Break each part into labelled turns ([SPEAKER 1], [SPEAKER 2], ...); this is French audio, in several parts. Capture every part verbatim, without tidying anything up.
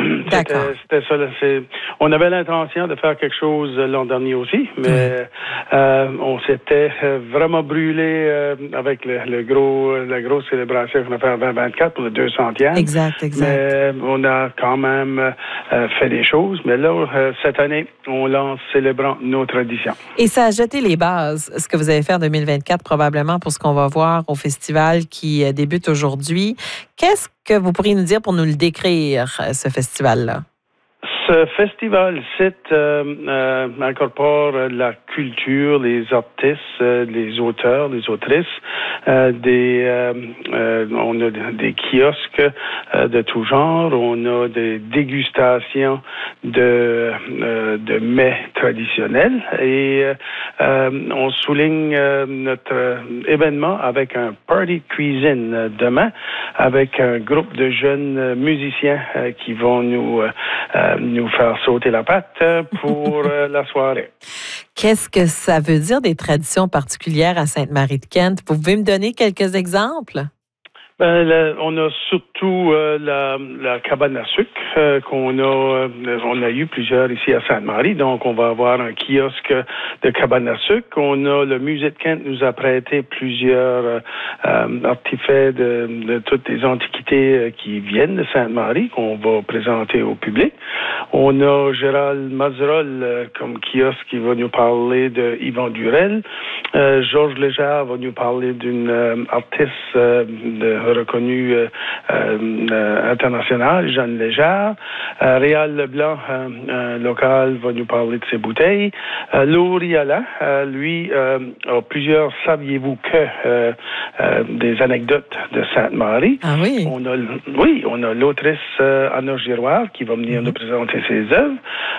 [SPEAKER 1] D'accord.
[SPEAKER 2] C'était, c'était ça. Là, c'est, on avait l'intention de faire quelque chose l'an dernier aussi, mais euh, on s'était vraiment brûlé euh, avec le, le gros, la grosse célébration qu'on a fait en vingt vingt-quatre pour le deux centième.
[SPEAKER 1] Exact, exact.
[SPEAKER 2] Mais on a quand même euh, fait des choses. Mais là, euh, cette année, on lance Célébrant nos traditions.
[SPEAKER 1] Et ça a jeté les bases, ce que vous allez faire en deux mille vingt-quatre, probablement pour ce qu'on va voir au festival qui débute aujourd'hui. Qu'est-ce que vous pourriez nous dire pour nous le décrire, ce festival-là?
[SPEAKER 2] Ce festival site euh, euh, incorpore la culture, les artistes, euh, les auteurs, les autrices, euh, des euh, euh, on a des kiosques euh, de tout genre, on a des dégustations de euh, de mets traditionnels et euh, on souligne euh, notre événement avec un party cuisine euh, demain avec un groupe de jeunes musiciens euh, qui vont nous euh, nous faire sauter la patte pour euh, la soirée.
[SPEAKER 1] Qu'est-ce que ça veut dire des traditions particulières à Sainte-Marie-de-Kent? Vous pouvez me donner quelques exemples?
[SPEAKER 2] Ben, là, on a surtout euh, la, la cabane à sucre euh, qu'on a, euh, on a eu plusieurs ici à Sainte-Marie. Donc, on va avoir un kiosque de cabane à sucre. On a le musée de Kent nous a prêté plusieurs euh, euh, artefacts de, de toutes les antiquités euh, qui viennent de Sainte-Marie qu'on va présenter au public. On a Gérald Mazerol euh, comme kiosque qui va nous parler de Yvan Durel. Euh, Georges Légère va nous parler d'une euh, artiste euh, de reconnu euh, euh, international, Jeanne Légère. Euh, Réal Leblanc, euh, euh, local, va nous parler de ses bouteilles. Euh, Lauriala, euh, lui, euh, a plusieurs saviez-vous que euh, euh, des anecdotes de Sainte-Marie.
[SPEAKER 1] Ah oui?
[SPEAKER 2] On a, oui, on a l'autrice euh, Anna Giroir qui va venir mm-hmm. nous présenter ses œuvres.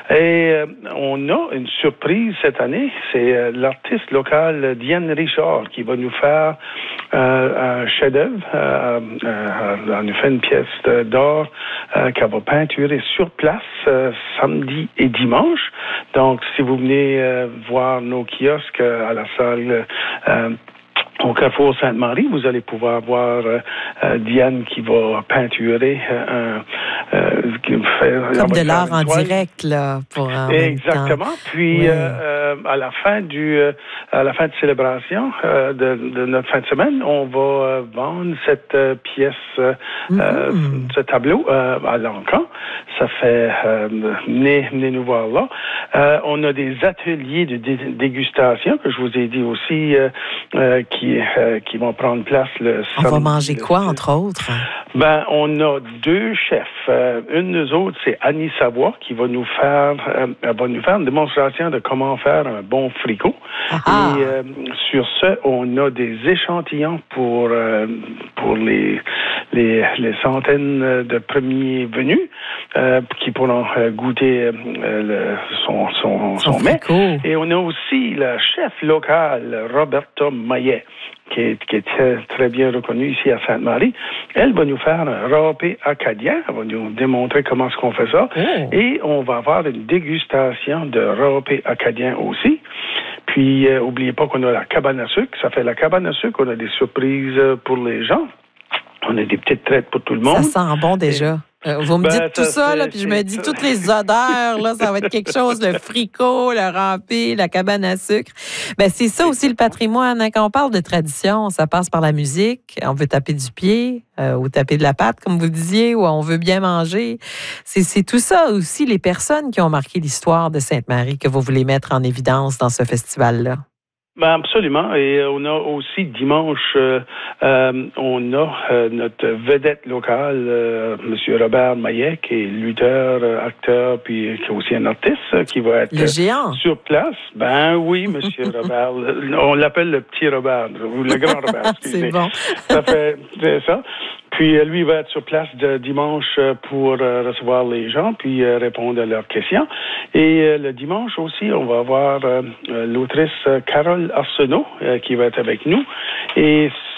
[SPEAKER 2] Et euh, on a une surprise cette année, c'est euh, l'artiste local Diane Richard qui va nous faire euh, un chef-d'œuvre. Euh, Euh, euh, on nous fait une pièce d'or euh, qu'elle va peinturer sur place euh, samedi et dimanche. Donc, si vous venez euh, voir nos kiosques euh, à la salle euh, au Carrefour Sainte-Marie, vous allez pouvoir voir euh, euh, Diane qui va peinturer euh, euh, qui fait,
[SPEAKER 1] comme de l'art en direct là pour en
[SPEAKER 2] exactement. Puis
[SPEAKER 1] oui.
[SPEAKER 2] euh, euh, à la fin du euh, à la fin de célébration euh, de, de notre fin de semaine, on va euh, vendre cette euh, pièce, euh, mm-hmm. ce tableau euh, à l'encan. Ça fait euh, venez, venez nous voir là. Euh, on a des ateliers de dé- dégustation que je vous ai dit aussi euh, euh, qui euh, qui vont prendre place le.
[SPEAKER 1] On
[SPEAKER 2] samedi,
[SPEAKER 1] va manger
[SPEAKER 2] le,
[SPEAKER 1] quoi entre autres?
[SPEAKER 2] Ben on a deux chefs. Euh, une de nous autres, c'est Annie Savoie qui va nous faire euh, va nous faire une démonstration de comment faire un bon fricot.
[SPEAKER 1] Ah.
[SPEAKER 2] Et euh, sur ce, on a des échantillons pour euh, pour les les les centaines de premiers venus euh, qui pourront euh, goûter euh, le, son son son, son mets. Et on a aussi le chef local Roberta Maillet, qui est, qui est très, très bien reconnue ici à Sainte-Marie. Elle va nous faire un râpé acadien. Elle va nous démontrer comment est-ce qu'on fait ça. Oh. Et on va avoir une dégustation de râpé acadien aussi. Puis, euh, oubliez pas qu'on a la cabane à sucre. Ça fait la cabane à sucre. On a des surprises pour les gens. On a des petites traites pour tout le monde.
[SPEAKER 1] Ça sent bon déjà. Euh, vous me
[SPEAKER 2] ben,
[SPEAKER 1] dites tout ça, ça là, puis je me dis toutes les odeurs, là, ça va être quelque chose, le fricot, le râpé, la cabane à sucre. Ben, c'est ça aussi le patrimoine. Hein. Quand on parle de tradition, ça passe par la musique. On veut taper du pied euh, ou taper de la pâte, comme vous disiez, ou on veut bien manger. C'est, c'est tout ça aussi, les personnes qui ont marqué l'histoire de Sainte-Marie que vous voulez mettre en évidence dans ce festival-là.
[SPEAKER 2] Ben absolument. Et on a aussi dimanche, euh, euh, on a euh, notre vedette locale, euh, M. Robert Maillet, qui est lutteur, euh, acteur, puis qui est aussi un artiste, euh, qui va être
[SPEAKER 1] le géant.
[SPEAKER 2] sur place. Ben oui, M. Robert. On l'appelle le petit Robert, ou le grand Robert.
[SPEAKER 1] C'est bon.
[SPEAKER 2] Ça fait c'est ça. Puis euh, lui va être sur place de dimanche euh, pour euh, recevoir les gens, puis euh, répondre à leurs questions. Et euh, le dimanche aussi, on va avoir euh, l'autrice euh, Carole Arsenault euh, qui va être avec nous. Et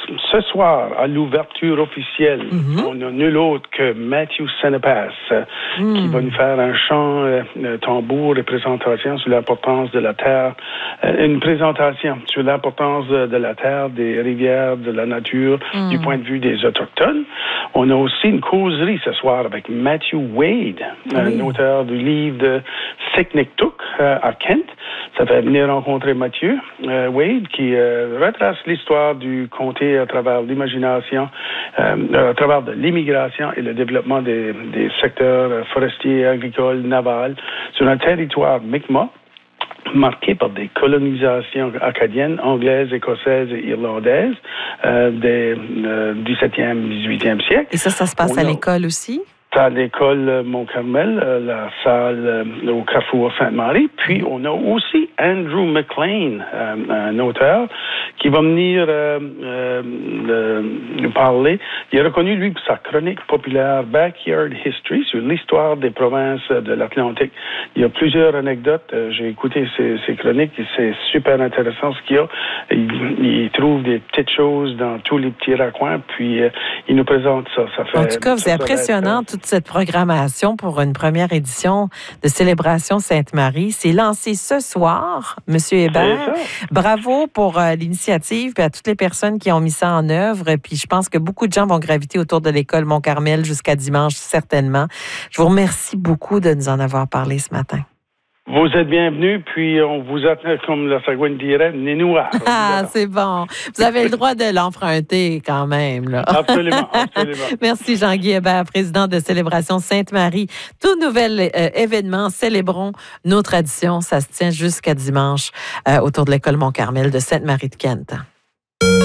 [SPEAKER 2] ce soir, à l'ouverture officielle,
[SPEAKER 1] mm-hmm.
[SPEAKER 2] on n'a nul autre que Matthew Senepas mm. qui va nous faire un chant euh, tambour et présentation sur l'importance de la terre, euh, une présentation sur l'importance de, de la terre, des rivières, de la nature, mm. du point de vue des Autochtones. On a aussi une causerie ce soir avec Matthew Wade, oui. un auteur du livre de Sikniktuk euh, à Kent. Ça fait venir rencontrer Mathieu euh, Wade qui euh, retrace l'histoire du comté à travers l'imagination, euh, à travers de l'immigration et le développement des, des secteurs forestiers, agricoles, navals sur un territoire Mi'kmaq marqué par des colonisations acadiennes, anglaises, écossaises et irlandaises euh, des euh, dix-septième, dix-huitième siècle.
[SPEAKER 1] Et ça, ça se passe On à a... l'école aussi?
[SPEAKER 2] À l'école Mont-Carmel, la salle au Carrefour Sainte-Marie. Puis, on a aussi Andrew McLean, un auteur, qui va venir euh, euh, nous parler. Il est reconnu, lui, pour sa chronique populaire Backyard History sur l'histoire des provinces de l'Atlantique. Il y a plusieurs anecdotes. J'ai écouté ces, ces chroniques et c'est super intéressant ce qu'il y a. Il, il trouve des petites choses dans tous les petits raccoins, puis euh, il nous présente ça. ça fait,
[SPEAKER 1] en tout cas, c'est impressionnant, toute cette programmation pour une première édition de Célébration Sainte-Marie. C'est lancé ce soir, M. Hébert. Bravo pour euh, l'initiative et à toutes les personnes qui ont mis ça en œuvre. Puis je pense que beaucoup de gens vont graviter autour de l'école Mont-Carmel jusqu'à dimanche, certainement. Je vous remercie beaucoup de nous en avoir parlé ce matin.
[SPEAKER 2] Vous êtes bienvenus, puis on vous attend, comme la Sagouine dirait, nénoua.
[SPEAKER 1] Ah, c'est bon. Vous avez le droit de l'emprunter quand même, là.
[SPEAKER 2] Absolument, absolument.
[SPEAKER 1] Merci Jean-Guy Hébert, président de Célébration Sainte-Marie. Tout nouvel euh, événement, célébrons nos traditions. Ça se tient jusqu'à dimanche euh, autour de l'école Mont-Carmel de Sainte-Marie de Kent.